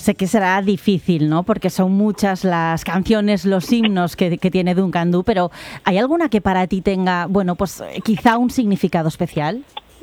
Sé que será difícil, ¿no? Porque son muchas las canciones, los himnos que tiene Duncan Du, pero ¿hay alguna que para ti tenga, bueno, pues quizá un significado especial?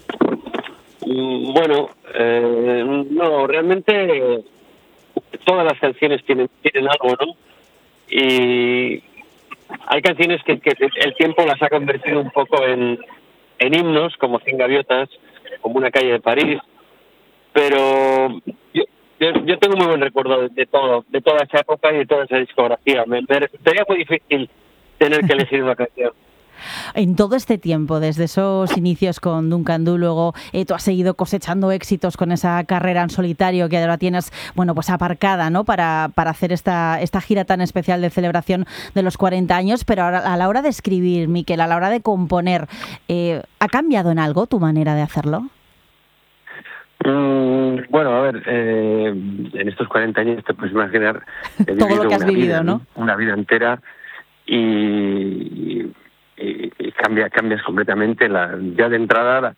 Bueno, no, realmente todas las canciones tienen algo, ¿no? Y hay canciones que el tiempo las ha convertido un poco en himnos, como Cien Gaviotas, como Una calle de París, pero yo tengo muy buen recuerdo de todo, de toda esa época y de toda esa discografía. Me resultaría muy difícil tener que elegir una canción. En todo este tiempo, desde esos inicios con Duncan Du, luego tú has seguido cosechando éxitos con esa carrera en solitario que ahora tienes, bueno, pues aparcada, ¿no? Para hacer esta gira tan especial de celebración de los 40 años, pero ahora, a la hora de escribir, Miquel, a la hora de componer, ¿ha cambiado en algo tu manera de hacerlo? Bueno, a ver, en estos 40 años te puedes imaginar, he todo lo que has vivido, vida, ¿no? Una vida entera y cambias completamente ya de entrada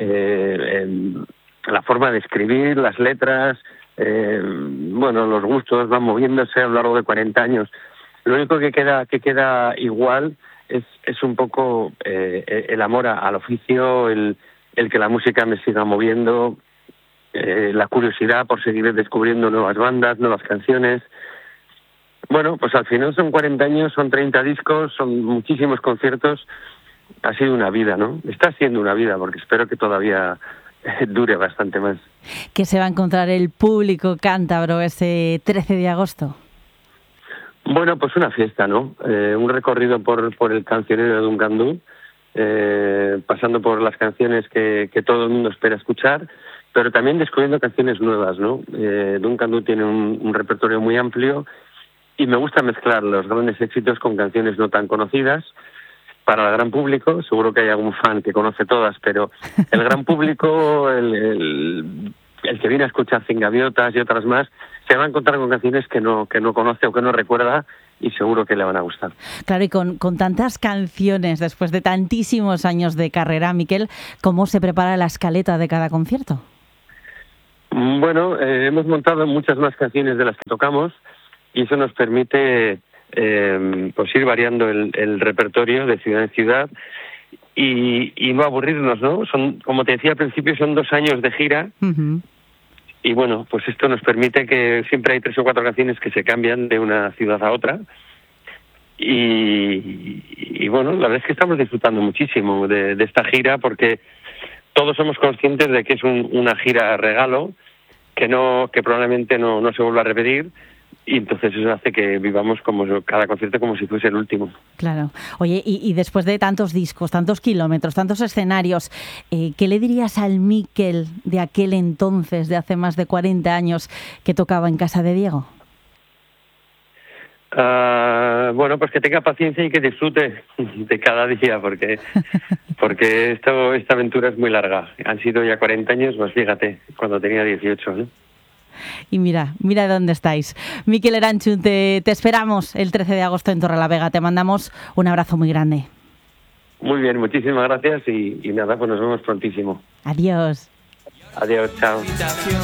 la forma de escribir, las letras, bueno, los gustos van moviéndose a lo largo de 40 años. Lo único que queda igual es un poco el amor al oficio, el que la música me siga moviendo, la curiosidad por seguir descubriendo nuevas bandas, nuevas canciones. Bueno, pues al final son 40 años, son 30 discos, son muchísimos conciertos. Ha sido una vida, ¿no? Está siendo una vida, porque espero que todavía dure bastante más. ¿Qué se va a encontrar el público cántabro ese 13 de agosto? Bueno, pues una fiesta, ¿no? Un recorrido por el cancionero de Duncan Du, pasando por las canciones que todo el mundo espera escuchar, pero también descubriendo canciones nuevas, ¿no? Duncan Du tiene un repertorio muy amplio y me gusta mezclar los grandes éxitos con canciones no tan conocidas. Para el gran público, seguro que hay algún fan que conoce todas, pero el gran público, el que viene a escuchar Cien Gaviotas y otras más, se va a encontrar con canciones que no conoce o que no recuerda y seguro que le van a gustar. Claro, y con tantas canciones, después de tantísimos años de carrera, Miquel, ¿cómo se prepara la escaleta de cada concierto? Bueno, hemos montado muchas más canciones de las que tocamos y eso nos permite pues ir variando el repertorio de ciudad en ciudad y no aburrirnos, ¿no? Como te decía al principio, son 2 años de gira. Uh-huh. Y bueno, pues esto nos permite que siempre hay 3 o 4 canciones que se cambian de una ciudad a otra. Y bueno, la verdad es que estamos disfrutando muchísimo de esta gira porque todos somos conscientes de que es una gira regalo, que probablemente no se vuelva a repetir. Y entonces eso hace que vivamos cada concierto como si fuese el último. Claro. Oye, y después de tantos discos, tantos kilómetros, tantos escenarios, ¿qué le dirías al Miquel de aquel entonces, de hace más de 40 años, que tocaba en casa de Diego? Bueno, pues que tenga paciencia y que disfrute de cada día, porque esta aventura es muy larga. Han sido ya 40 años, pues fíjate, cuando tenía 18, ¿no? Y mira dónde estáis. Miquel Eranchun, te esperamos el 13 de agosto en Torrelavega. Te mandamos un abrazo muy grande. Muy bien, muchísimas gracias y nada, pues nos vemos prontísimo. Adiós. Adiós, chao.